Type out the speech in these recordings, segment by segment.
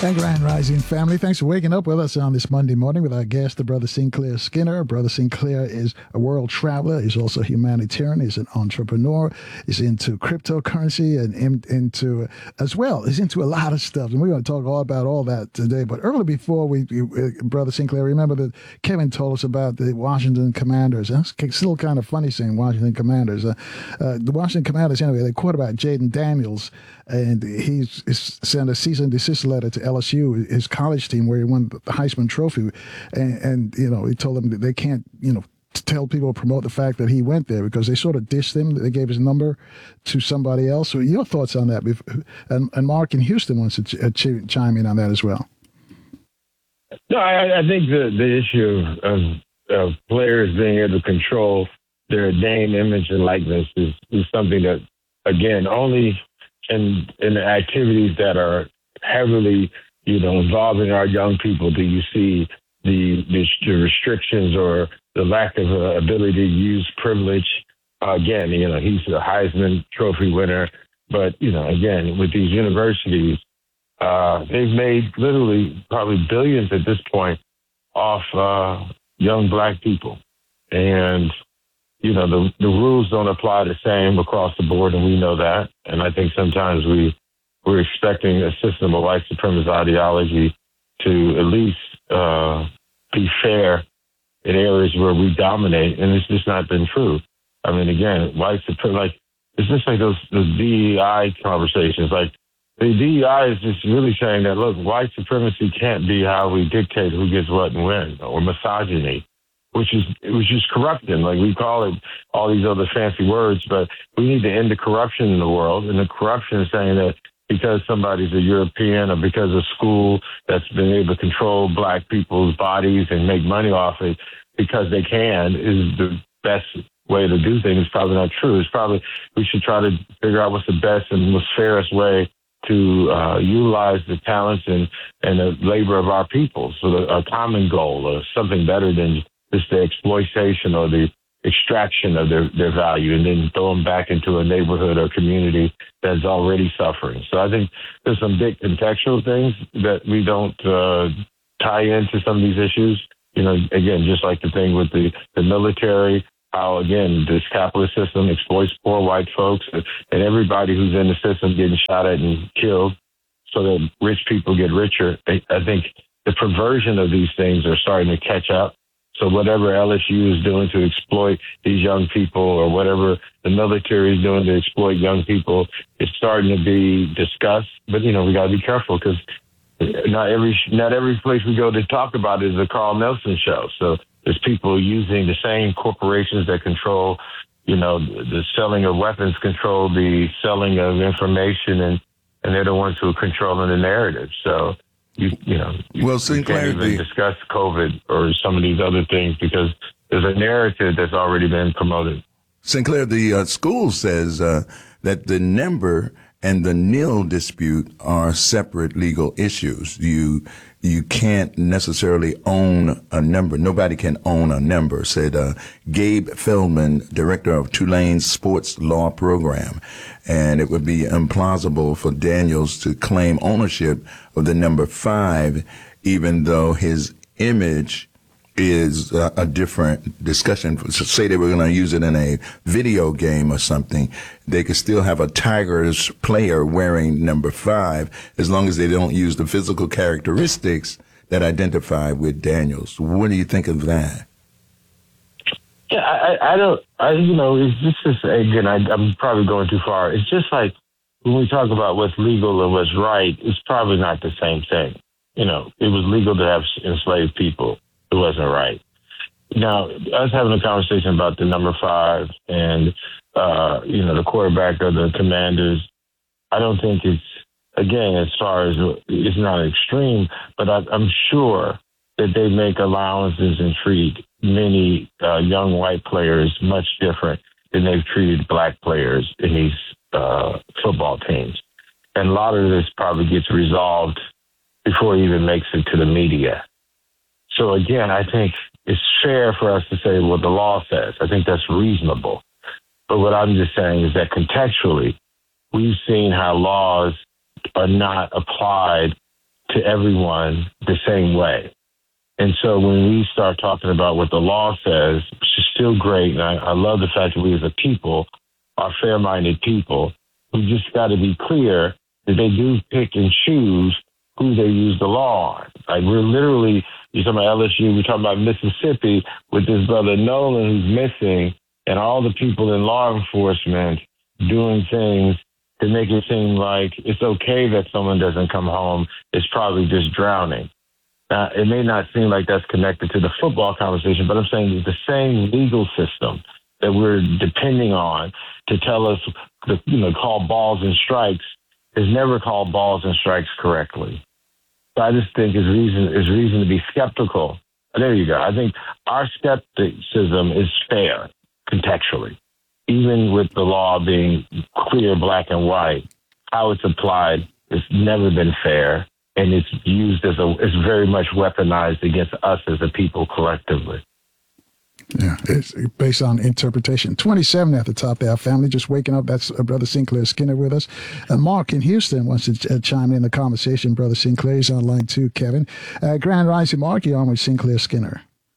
And Grand Rising family, thanks for waking up with us on this Monday morning with our guest, the Brother Sinclair Skinner. Brother Sinclair is a world traveler. He's also a humanitarian. He's an entrepreneur. He's into cryptocurrency and into, as well, he's into a lot of stuff. And we're going to talk all about all that today. But earlier before Brother Sinclair, remember that Kevin told us about the Washington Commanders. It's still kind of funny saying Washington Commanders. The Washington Commanders, anyway, the quarterback, Jaden Daniels, and he's sent a cease and desist letter to LSU, his college team, where he won the Heisman Trophy, and he told them that they can't tell people, promote the fact that he went there, because they sort of dissed him. They gave his number to somebody else. So your thoughts on that? And Mark in Houston wants to chime in on that as well. No, I think the issue of players being able to control their name, image, and likeness is something that, again, only in the activities that are heavily, involving our young people do you see the restrictions or the lack of ability to use privilege. Again, he's a Heisman Trophy winner, but, again, with these universities, they've made literally probably billions at this point off young Black people. And, the rules don't apply the same across the board, and we know that. And I think sometimes we're expecting a system of white supremacist ideology to at least be fair in areas where we dominate, and it's just not been true. I mean, again, white supremacy, it's just like those DEI conversations. Like, the DEI is just really saying that, look, white supremacy can't be how we dictate who gets what and when, or misogyny, which is corrupting. Like, we call it all these other fancy words, but we need to end the corruption in the world. And the corruption is saying that because somebody's a European or because a school that's been able to control Black people's bodies and make money off it because they can is the best way to do things. It's probably not true. It's probably, we should try to figure out what's the best and most fairest way to utilize the talents and the labor of our people. So a common goal or something better than just the exploitation or the extraction of their value and then throw them back into a neighborhood or community that's already suffering. So I think there's some big contextual things that we don't tie into some of these issues. Again, just like the thing with the military, how, again, this capitalist system exploits poor white folks and everybody who's in the system getting shot at and killed so that rich people get richer. I think the perversion of these things are starting to catch up. So whatever LSU is doing to exploit these young people or whatever the military is doing to exploit young people is starting to be discussed. But, we got to be careful because not every place we go to talk about it is a Carl Nelson show. So there's people using the same corporations that control, the selling of weapons, control the selling of information, and they're the ones who are controlling the narrative. So Well, Sinclair, you can't even discuss COVID or some of these other things because there's a narrative that's already been promoted. Sinclair, the school says that the number and the nil dispute are separate legal issues. You can't necessarily own a number. Nobody can own a number, said Gabe Feldman, director of Tulane's sports law program. And it would be implausible for Daniels to claim ownership of the number 5, even though his image is a different discussion. So say they were going to use it in a video game or something, they could still have a Tigers player wearing number 5 as long as they don't use the physical characteristics that identify with Daniels. What do you think of that? Yeah, it's just, again, I'm probably going too far. It's just like when we talk about what's legal and what's right, it's probably not the same thing. It was legal to have enslaved people. It wasn't right. Now, us having a conversation about the number 5 and, the quarterback of the Commanders, I don't think it's, again, as far as it's not extreme, but I'm sure that they make allowances and treat many young white players much different than they've treated Black players in these football teams. And a lot of this probably gets resolved before it even makes it to the media. So again, I think it's fair for us to say, well, the law says. I think that's reasonable. But what I'm just saying is that contextually, we've seen how laws are not applied to everyone the same way. And so when we start talking about what the law says, which is still great, and I love the fact that we as a people are fair-minded people, we just got to be clear that they do pick and choose who they use the law on. Like we're literally, you're talking about LSU, we're talking about Mississippi with this brother Nolan who's missing, and all the people in law enforcement doing things to make it seem like it's okay that someone doesn't come home. It's probably just drowning. Now, it may not seem like that's connected to the football conversation, but I'm saying it's the same legal system that we're depending on to tell us, call balls and strikes has never called balls and strikes correctly. So I just think there's reason to be skeptical. There you go. I think our skepticism is fair contextually, even with the law being clear, black and white. How it's applied has never been fair. And it's used it's very much weaponized against us as a people collectively. Yeah, it's based on interpretation. 27 at the top there, family. Just waking up. That's Brother Sinclair Skinner with us. Mark in Houston wants to chime in the conversation. Brother Sinclair is on line too, Kevin. Grand Rising, Mark, you're on with Sinclair Skinner.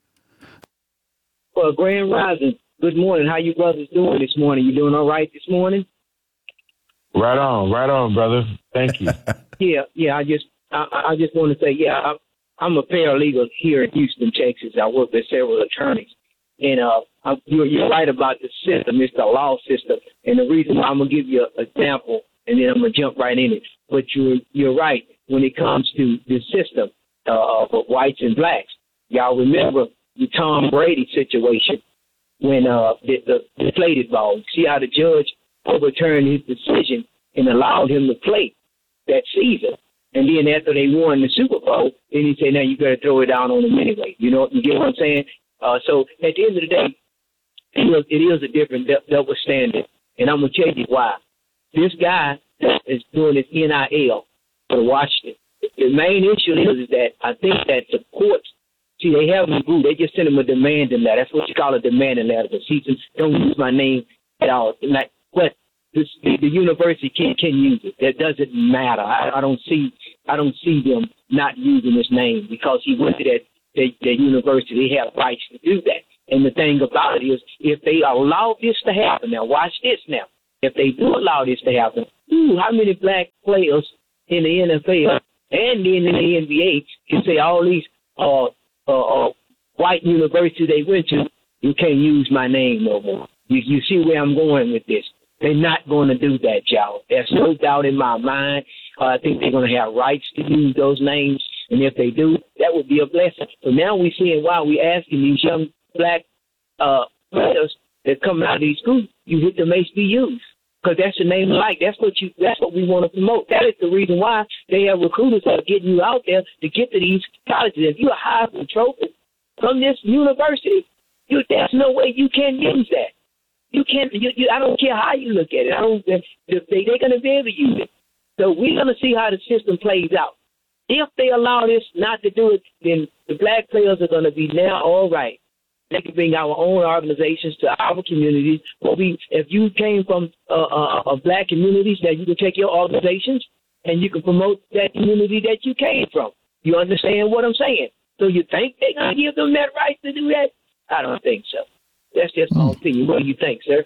Well, Grand Rising. Good morning. How you brothers doing this morning? You doing all right this morning? Right on, brother. Thank you. Yeah. I just want to say, I'm a paralegal here in Houston, Texas. I work with several attorneys. And you're right about the system. It's the law system. And the reason why I'm going to give you an example, and then I'm going to jump right in it. But you're right when it comes to the system for whites and blacks. Y'all remember the Tom Brady situation when the deflated ball. See how the judge overturned his decision and allowed him to play that season. And then after they won the Super Bowl, then he said, now you better throw it down on them anyway. You get what I'm saying? So at the end of the day, it is a different double standard. And I'm going to tell you why. This guy is doing this NIL for Washington. The main issue is that I think that the courts, see, they have him group. They just send him a demanding letter. That's what you call a demanding letter. But see, don't use my name at all. But the university can use it. That doesn't matter. I don't see them not using his name because he went to that university. They have rights to do that. And the thing about it is, if they allow this to happen, now watch this now. If they do allow this to happen, how many black players in the NFL and then in the NBA can say all these white universities they went to, you can't use my name no more. You see where I'm going with this. They're not going to do that, y'all. There's no doubt in my mind. I think they're going to have rights to use those names. And if they do, that would be a blessing. So now we're seeing why we're asking these young black players that come out of these schools, you hit them HBUs. Because that's the name of life. That's what we want to promote. That is the reason why they have recruiters that are getting you out there to get to these colleges. If you're a Heisman Trophy from this university, there's no way you can use that. You can't. I don't care how you look at it. They're going to be able to use it. So we're going to see how the system plays out. If they allow this not to do it, then the black players are going to be now all right. They can bring our own organizations to our communities. If you came from a black communities, that you can take your organizations and you can promote that community that you came from. You understand what I'm saying? So you think they're going to give them that right to do that? I don't think so. That's just my opinion. What do you think, sir?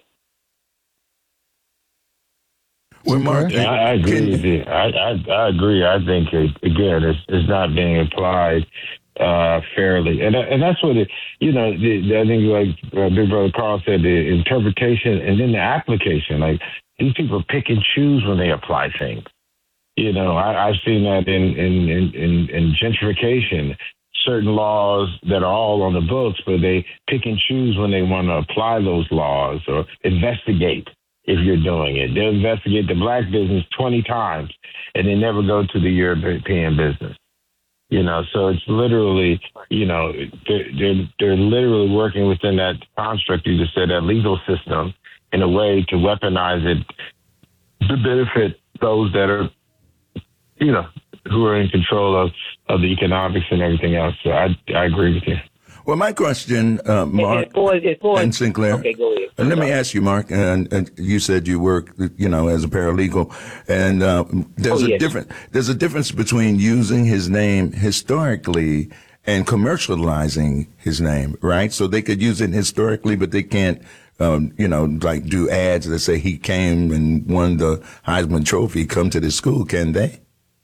Well, Mark, I agree with you. I agree. I think it's not being applied fairly, and that's what I think, like Big Brother Carl said, the interpretation and then the application. Like these people pick and choose when they apply things. I've seen that in gentrification. Certain laws that are all on the books, but they pick and choose when they want to apply those laws or investigate if you're doing it. They'll investigate the black business 20 times and they never go to the European business. So it's literally, they're literally working within that construct, you just said, that legal system in a way to weaponize it to benefit those that are, who are in control of the economics and everything else. So I agree with you. Well, my question, Mark and Sinclair. Okay, go ahead. Let me ask you, Mark. And you said you work, as a paralegal, and there's a difference between using his name historically and commercializing his name, right? So they could use it historically, but they can't, like do ads that say he came and won the Heisman Trophy. Come to the school, can they?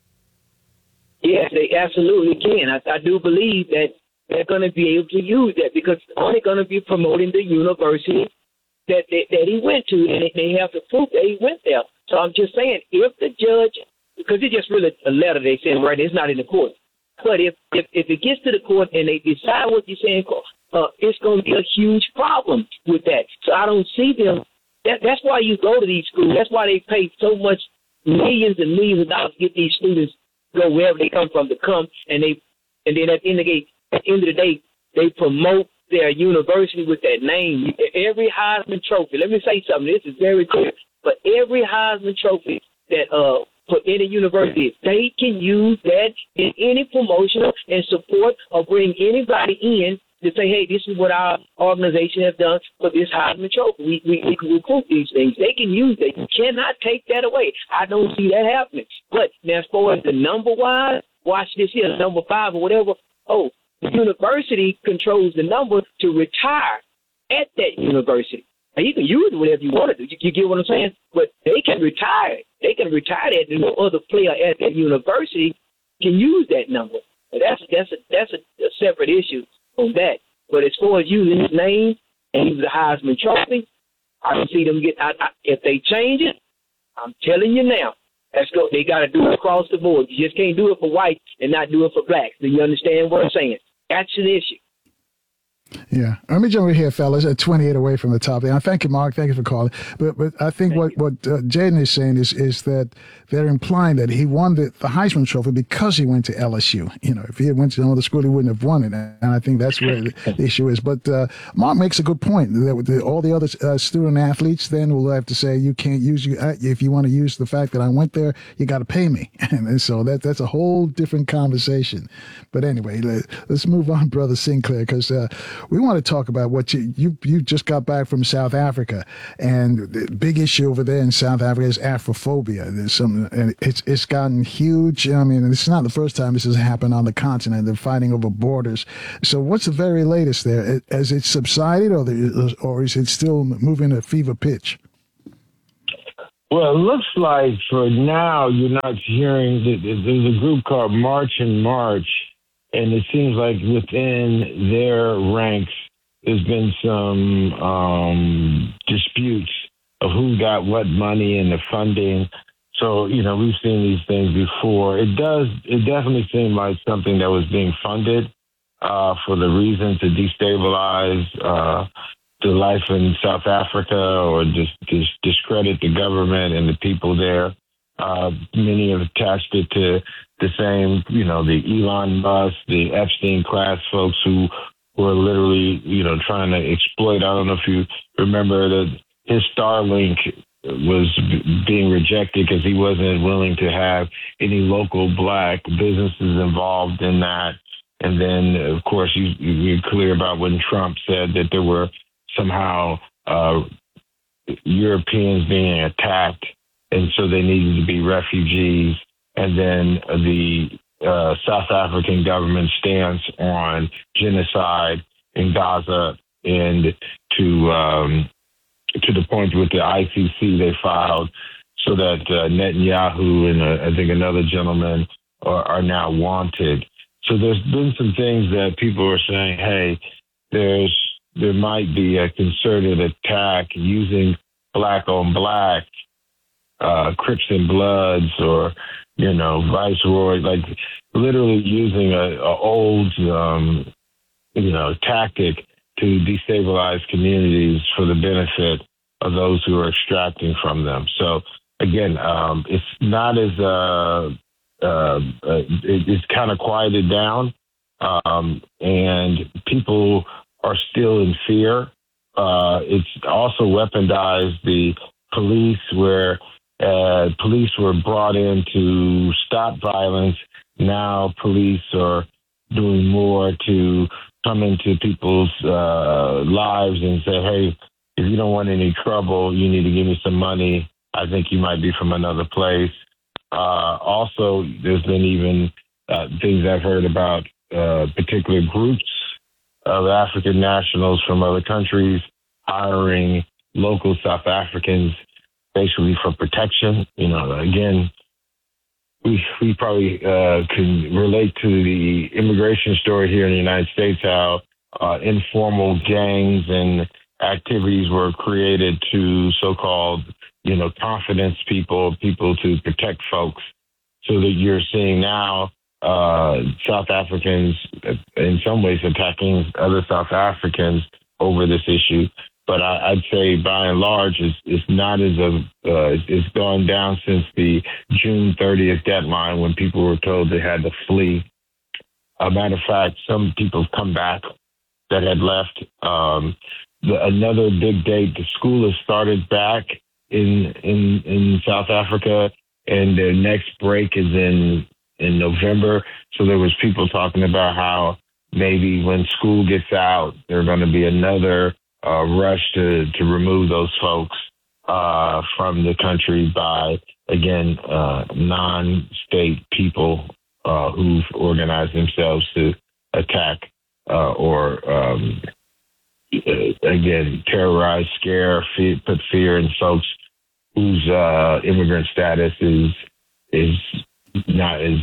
Yes, they absolutely can. I do believe that they're going to be able to use that because they're only going to be promoting the university that he went to, and they have to prove that he went there. So I'm just saying, if the judge, because it's just really a letter they send, right? It's not in the court. But if it gets to the court and they decide what you're saying, it's going to be a huge problem with that. So I don't see them. That's why you go to these schools. That's why they pay so much, millions and millions of dollars to get these students go wherever they come from to come, and then at the end of the day, they promote their university with that name. Every Heisman Trophy. Let me say something. This is very clear. But every Heisman Trophy that for any university, they can use that in any promotional and support or bring anybody in to say, hey, this is what our organization has done for this Heisman Trophy. We can recruit these things. They can use that. You cannot take that away. I don't see that happening. But now as far as the number-wise, watch this here, number 5 or whatever, the university controls the number to retire at that university. Now, you can use it whatever you want to do. You get what I'm saying? But they can retire. They can retire that, and no other player at that university can use that number. But that's a separate issue on that. But as far as using his name and using the Heisman Trophy, I can see them get. If they change it, I'm telling you now, let's go. They got to do it across the board. You just can't do it for whites and not do it for blacks. Do you understand what I'm saying? That's an issue. Yeah. Let me jump over here, fellas, at 28 away from the top there. Thank you, Mark. Thank you for calling. But I think what Jaden is saying is that they're implying that he won the Heisman Trophy because he went to LSU. If he had went to another school, he wouldn't have won it. And I think that's where the issue is. But Mark makes a good point that all the other student athletes then will have to say, you can't use if you want to use the fact that I went there, you got to pay me. And so that's a whole different conversation. But anyway, let's move on, Brother Sinclair, because we want to talk about what you just got back from South Africa, and the big issue over there in South Africa is Afrophobia. There's some, and it's gotten huge. I mean, it's not the first time this has happened on the continent. They're fighting over borders. So, what's the very latest there? Has it subsided, or is it still moving at fever pitch? Well, it looks like for now you're not hearing. There's a group called March and March. And it seems like within their ranks, there's been some disputes of who got what money and the funding. So, we've seen these things before. It definitely seemed like something that was being funded for the reason to destabilize the life in South Africa or just discredit the government and the people there. Many have attached it to the same, the Elon Musk, the Epstein class folks who were literally, trying to exploit. I don't know if you remember that his Starlink was being rejected because he wasn't willing to have any local black businesses involved in that. And then, of course, you're clear about when Trump said that there were somehow Europeans being attacked, and so they needed to be refugees. And then the South African government stance on genocide in Gaza, and to the point with the ICC they filed, so that Netanyahu and I think another gentleman are now wanted. So there's been some things that people are saying, hey, there might be a concerted attack using black on black, Crips and Bloods, or Viceroy, like literally using a old tactic to destabilize communities for the benefit of those who are extracting from them. So again, it's not as it's kind of quieted down, and people are still in fear. It's also weaponized the police, where police were brought in to stop violence. Now police are doing more to come into people's lives and say, hey, if you don't want any trouble, you need to give me some money. I think you might be from another place. Also, there's been even things I've heard about particular groups of African nationals from other countries hiring local South Africans basically for protection. You know, again, we probably can relate to the immigration story here in the United States, how informal gangs and activities were created to so-called, confidence people to protect folks, so that you're seeing now South Africans in some ways attacking other South Africans over this issue. But I'd say by and large, it's not as it's gone down since the June 30th deadline when people were told they had to flee. A matter of fact, some people have come back that had left. Another big date, the school has started back in South Africa, and their next break is in November. So there was people talking about how maybe when school gets out, there's going to be another rush to remove those folks from the country by, again, non-state people who've organized themselves to attack or again, terrorize, scare, put fear in folks whose immigrant status is not as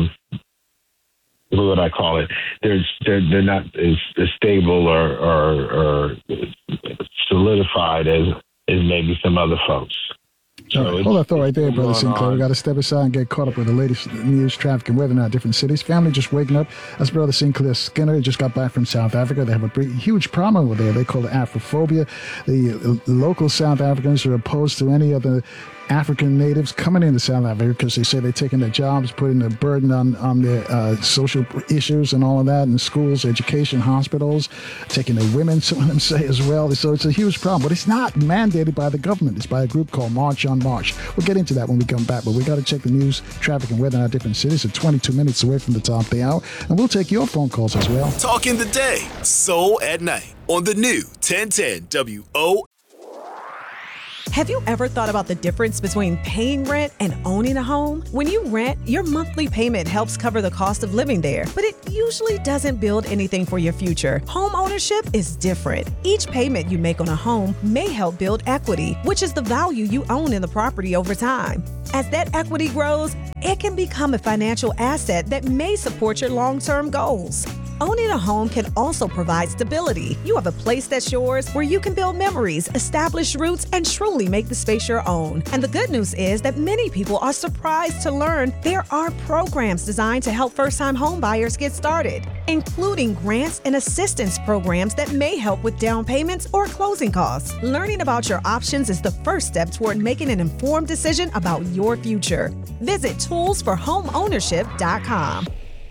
what would I call it? They're not as stable or solidified as maybe some other folks. So hold that thought right there, Brother Sinclair. We got to step aside and get caught up with the latest news, traffic, and weather in our different cities. Family just waking up. That's Brother Sinclair Skinner. He just got back from South Africa. They have a huge problem over there. They call it Afrophobia. The local South Africans are opposed to any other African natives coming into South Africa because they say they're taking their jobs, putting a burden on their social issues and all of that, in schools, education, hospitals, taking their women, some of them say as well. So it's a huge problem, but it's not mandated by the government. It's by a group called March on March. We'll get into that when we come back, but we got to check the news, traffic, and weather in our different cities. At 22 minutes away from the top of the hour, and we'll take your phone calls as well. Talking the day, Soul at Night on the new 1010 WO. Have you ever thought about the difference between paying rent and owning a home? When you rent, your monthly payment helps cover the cost of living there, but it usually doesn't build anything for your future. Home ownership is different. Each payment you make on a home may help build equity, which is the value you own in the property over time. As that equity grows, it can become a financial asset that may support your long-term goals. Owning a home can also provide stability. You have a place that's yours where you can build memories, establish roots, and truly make the space your own. And the good news is that many people are surprised to learn there are programs designed to help first-time home buyers get started, including grants and assistance programs that may help with down payments or closing costs. Learning about your options is the first step toward making an informed decision about your future. Visit toolsforhomeownership.com.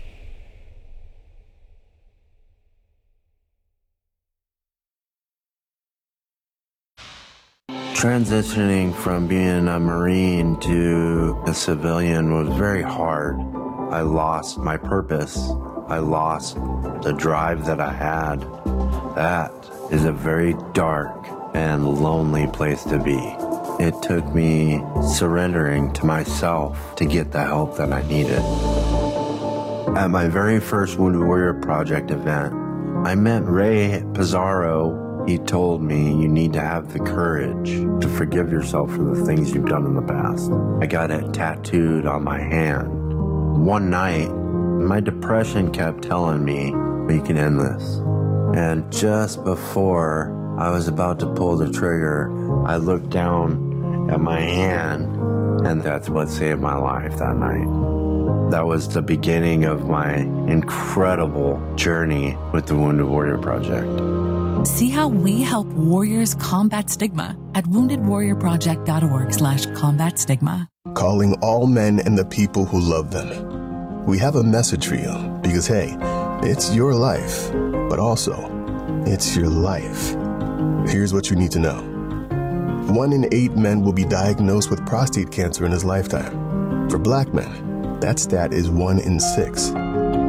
Transitioning from being a Marine to a civilian was very hard. I lost my purpose. I lost the drive that I had. That is a very dark and lonely place to be. It took me surrendering to myself to get the help that I needed. At my very first Wounded Warrior Project event, I met Ray Pizarro. He told me you need to have the courage to forgive yourself for the things you've done in the past. I got it tattooed on my hand. One night, my depression kept telling me, we can end this. And just before I was about to pull the trigger, I looked down at my hand, and that's what saved my life that night. That was the beginning of my incredible journey with the Wounded Warrior Project. See how we help warriors combat stigma at woundedwarriorproject.org/combat stigma. Calling all men and the people who love them. We have a message for you because, hey, it's your life, but also it's your life. Here's what you need to know. 1 in 8 men will be diagnosed with prostate cancer in his lifetime. For black men, that stat is 1 in 6.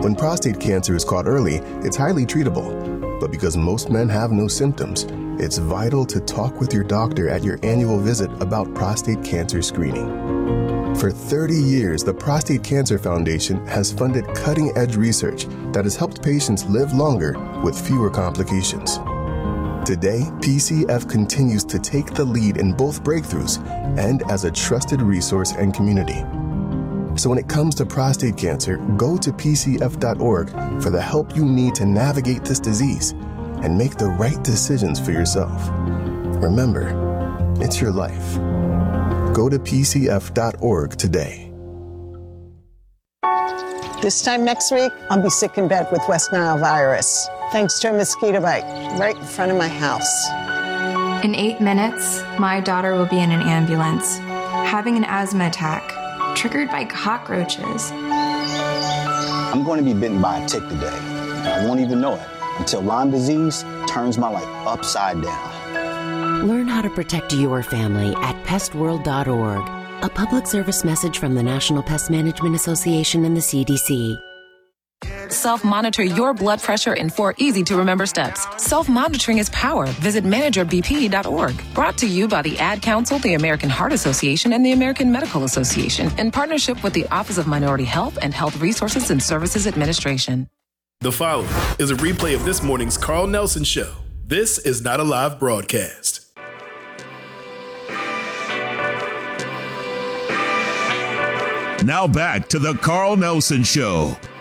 When prostate cancer is caught early, it's highly treatable. But because most men have no symptoms, it's vital to talk with your doctor at your annual visit about prostate cancer screening. For 30 years, the Prostate Cancer Foundation has funded cutting-edge research that has helped patients live longer with fewer complications. Today, PCF continues to take the lead in both breakthroughs and as a trusted resource and community. So when it comes to prostate cancer, go to pcf.org for the help you need to navigate this disease and make the right decisions for yourself. Remember, it's your life. Go to pcf.org today. This time next week, I'll be sick in bed with West Nile virus, thanks to a mosquito bite right in front of my house. In 8 minutes, my daughter will be in an ambulance, having an asthma attack, triggered by cockroaches. I'm going to be bitten by a tick today. I won't even know it until Lyme disease turns my life upside down. Learn how to protect your family at pestworld.org. A public service message from the National Pest Management Association and the CDC. Self-monitor your blood pressure in 4 easy-to-remember steps. Self-monitoring is power. Visit managerbp.org. Brought to you by the Ad Council, the American Heart Association, and the American Medical Association, in partnership with the Office of Minority Health and Health Resources and Services Administration. The following is a replay of this morning's Carl Nelson Show. This is not a live broadcast. Now back to the Carl Nelson Show